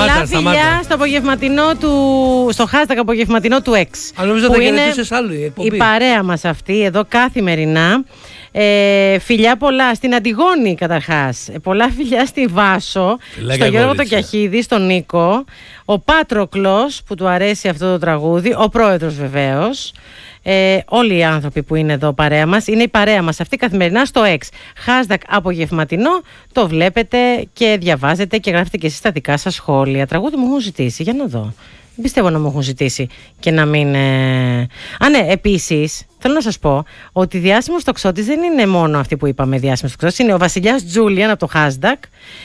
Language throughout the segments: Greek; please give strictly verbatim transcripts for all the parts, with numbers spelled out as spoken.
Πολλά φιλιά στο απογευματινό του. Στο hashtag απογευματινό του X. Αν νομίζω θα χαιρετούσες άλλη εκπομπή. Η παρέα μας αυτή εδώ καθημερινά. Ε, φιλιά πολλά στην Αντιγόνη καταρχάς. Ε, πολλά φιλιά στη Βάσο, Φιλάκια στον Γιώργο κορίτσια. τον Κιαχίδη, στον Νίκο, ο Πάτροκλος που του αρέσει αυτό το τραγούδι, ο πρόεδρος βεβαίως. Ε, όλοι οι άνθρωποι που είναι εδώ παρέα μας, είναι η παρέα μας αυτή καθημερινά στο X. Hashtag απογευματινό, το βλέπετε και διαβάζετε και γράφετε και εσείς τα δικά σας σχόλια. Τραγούδι μου έχουν ζητήσει, για να δω. Δεν πιστεύω να μου έχουν ζητήσει και να μην... Ε... Α, ναι, επίσης, θέλω να σας πω ότι διάσημος τοξότης δεν είναι μόνο αυτή που είπαμε διάσημος τοξότης, είναι ο Βασιλιάς Τζούλιαν από το hashtag.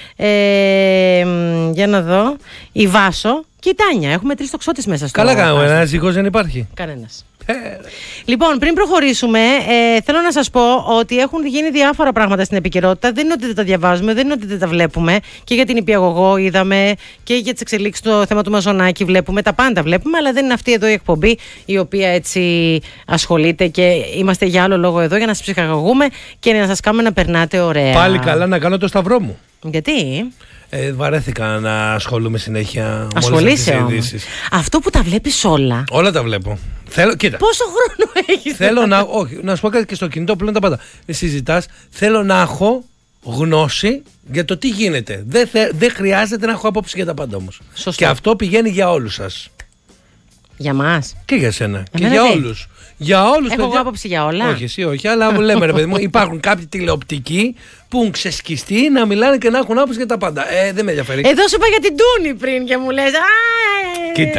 Ε, για να δω. Η Βάσο και η Τάνια. Έχουμε τρεις τοξότες μέσα στο Καλά κάνουμε, hashtag. ένας ζυγός δεν υπάρχει. Κανένας. Ε, Λοιπόν, πριν προχωρήσουμε, ε, θέλω να σας πω ότι έχουν γίνει διάφορα πράγματα στην επικαιρότητα. Δεν είναι ότι δεν τα διαβάζουμε, δεν είναι ότι δεν τα βλέπουμε. Και για την υπηαγωγό είδαμε και για τις εξελίξεις στο θέμα του Μαζονάκη βλέπουμε. Τα πάντα βλέπουμε, αλλά δεν είναι αυτή εδώ η εκπομπή η οποία έτσι ασχολείται και είμαστε για άλλο λόγο εδώ για να σας ψυχαγωγούμε και να σας κάνουμε να περνάτε ωραία. πάλι καλά να κάνω το σταυρό μου. Γιατί? Ε, βαρέθηκα να ασχολούμαι συνέχεια με όλες αυτές Ασχολείσαι τις όμως. ειδήσεις. Αυτό που τα βλέπεις όλα. Όλα τα βλέπω. Θέλω, κοίτα. Πόσο χρόνο έχεις? Θέλω να. Όχι, να σου πω κάτι και στο κινητό πλέον τα πάντα. Συζητάς, θέλω να έχω γνώση για το τι γίνεται. Δεν, θε, δεν χρειάζεται να έχω άποψη για τα πάντα όμως. Σωστό. Και αυτό πηγαίνει για όλους σας. Για μας. Και για σένα. Και Εμένα για δεν. όλους. Για όλους. Έχω εγώ άποψη για όλα. Όχι, εσύ όχι, αλλά λέμε ρε παιδί μου, υπάρχουν κάποιοι τηλεοπτικοί που έχουν ξεσκιστεί να μιλάνε και να έχουν άποψη για τα πάντα. Ε, δεν με ενδιαφέρει. Εδώ σου είπα για την Τούνη πριν και μου λες. «Α, Κοίτα.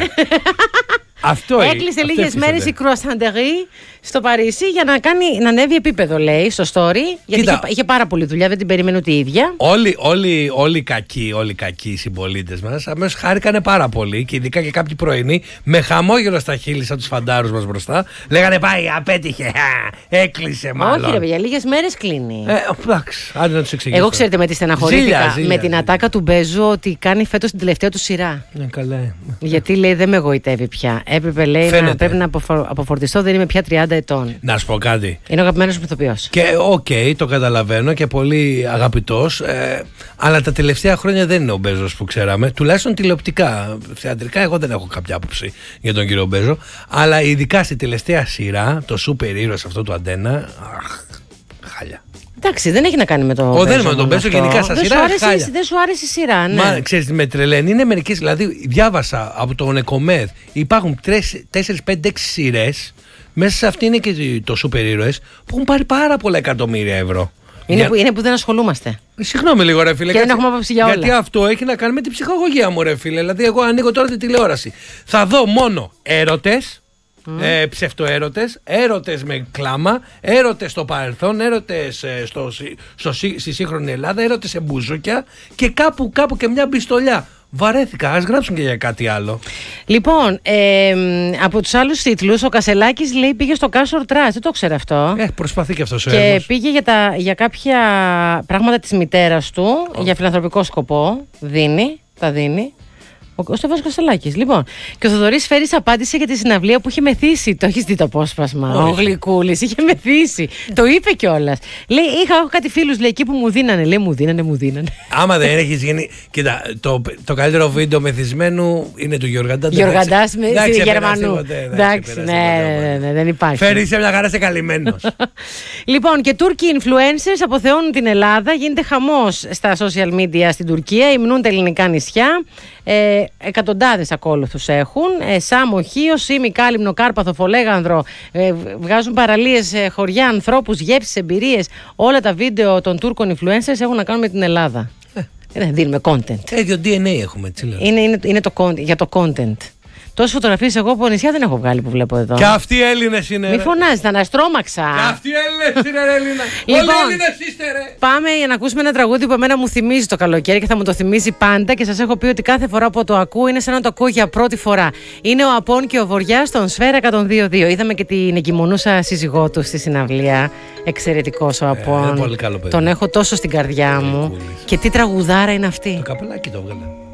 Αυτό είναι. Έκλεισε αυτό λίγες ευθύσσεται. μέρες η Κρουασαντερή στο Παρίσι για να, κάνει, να ανέβει επίπεδο, λέει, στο story. Γιατί είχε, είχε πάρα πολλή δουλειά, δεν την περίμενε ούτε η ίδια. Όλοι, όλοι, όλοι οι κακοί, όλοι οι κακοί συμπολίτες μας αμέσως χάρηκανε πάρα πολύ και ειδικά και κάποιοι πρωινοί με χαμόγελο στα χείλη σαν τους φαντάρους μας μπροστά. Λέγανε πάει, απέτυχε, α, έκλεισε μάλλον. Όχι, ρε παιδιά, λίγες μέρες κλείνει. Ε, εντάξει, άντε να τους εξηγήσω. Εγώ ξέρετε με τι στεναχωρήθηκα. Ζήλια, ζήλια, με την ζήλια. ατάκα του Μπέζου ότι κάνει φέτος την τελευταία του σειρά. Ναι, καλά. ε. Γιατί λέει δεν με εγωιτεύει πια. Έπρεπε λέει να, Φαίνεται. πρέπει να αποφο- αποφορτιστώ, δεν είμαι πια τριάντα ετών. Να σου πω κάτι. Είναι ο αγαπημένος μου ηθοποιός. Και οκ, το καταλαβαίνω και πολύ αγαπητός, ε, αλλά τα τελευταία χρόνια δεν είναι ο Μπέζος που ξέραμε, τουλάχιστον τηλεοπτικά. Θεατρικά, εγώ δεν έχω κάποια άποψη για τον κύριο Μπέζο, αλλά ειδικά στη τελευταία σειρά, το σούπερ ήρωας αυτό του Αντένα, αχ, χάλια. Εντάξει, δεν έχει να κάνει με το. Ο, δεν Μπέζο με τον μόνο Μπέζο, αυτό. γενικά στα Δεν σειρά, σου άρεσε, χάλια. δεν σου άρεσε η σειρά, ναι. Μα ξέρεις τι με τρελαίνει, είναι μερικές, δηλαδή διάβασα από τον Εκομέδ, υπάρχουν τέσσερις πέντε έξι σειρές, μέσα σε αυτή είναι και το σούπερ ήρωες που έχουν πάρει πάρα πολλά εκατομμύρια ευρώ. Είναι, Για- που, είναι που δεν ασχολούμαστε. Συγγνώμη λίγο, ρε φίλε. Και δεν κάτσε- έχουμε άποψη για όλα. Γιατί αυτό έχει να κάνει με την ψυχαγωγία μου, ρε φίλε. Δηλαδή, εγώ ανοίγω τώρα τη τηλεόραση. Θα δω μόνο έρωτες, ε, ψευτοέρωτες, έρωτες με κλάμα, έρωτες στο παρελθόν, έρωτες ε, στο, σι- στο, σι- στη σύγχρονη Ελλάδα, έρωτες σε μπουζούκια και κάπου, κάπου και μια μπιστολιά. Βαρέθηκα, ας γράψουν και για κάτι άλλο. Λοιπόν, ε, από τους άλλους τίτλους, ο Κασελάκης λέει πήγε στο Κάσορ Τρας. Δεν το ξέρω αυτό. Ε, προσπαθεί και αυτός ο Και έργος. πήγε για, τα, για κάποια πράγματα της μητέρας του, για φιλανθρωπικό σκοπό. Δίνει, τα δίνει. Ο, ο Στέφανος Κασελάκης. Λοιπόν, και ο Θοδωρής Φέρης απάντησε για τη συναυλία που είχε μεθύσει. Το έχεις δει το απόσπασμα. Όχι. Ο Γλυκούλης είχε μεθύσει. Το είπε κιόλας. Λέει, είχα έχω κάτι φίλους λέει, εκεί που μου δίνανε. Λέει, μου δίνανε, μου δίνανε. Άμα δεν έχεις γίνει. Κοίτα, το, το καλύτερο βίντεο μεθυσμένου είναι του Γιωργαντά. Γιωργαντάς με Δεν στη ξεπεράσει Γερμανού. ποτέ, δεν Εντάξει, ξεπεράσει ναι, ποτέ, ναι, ναι, δεν υπάρχει. Φέρει σε μια χαρά σε καλυμμένος. Λοιπόν, και Τούρκοι influencers αποθεώνουν την Ελλάδα. Γίνεται χαμός στα social media στην Τουρκία. Υμνούν τα ελληνικά νησιά. Ε, εκατοντάδες ακόλουθους έχουν. Ε, Σάμο, Χίο, Σίμι, Κάλυμνο, Κάρπαθο, Φολέγανδρο. Ε, βγάζουν παραλίες, ε, χωριά, ανθρώπους, γεύσεις, εμπειρίες. Όλα τα βίντεο των Τούρκων influencers έχουν να κάνουν με την Ελλάδα. Ε, δεν δίνουμε content. Τέτοιο ντι εν έι έχουμε, έτσι λέω. Είναι, είναι, είναι το, con- για το content. Τόσες φωτογραφίες εγώ από νησιά δεν έχω βγάλει που βλέπω εδώ. Και αυτοί οι Έλληνες είναι. Μη ρε. φωνάζεις, θα αναστρώμαξα. Και αυτοί οι Έλληνες είναι, ρε Έλληνα. Λοιπόν. Όλοι οι Έλληνες είστε, ρε. Πάμε για να ακούσουμε ένα τραγούδι που εμένα μου θυμίζει το καλοκαίρι και θα μου το θυμίζει πάντα και σας έχω πει ότι κάθε φορά που το ακούω είναι σαν να το ακούω για πρώτη φορά. Είναι ο Απών και ο Βοριάς στον Σφαίρα εκατόν δύο δύο. Είδαμε και την εγκυμονούσα σύζυγό του στη συναυλία. Εξαιρετικός ο Απών. είναι πολύ καλό παιδί. Τον έχω τόσο στην καρδιά μου. Κούλης. Και τι τραγουδάρα είναι αυτή. Το καπελάκι το έβγαλε.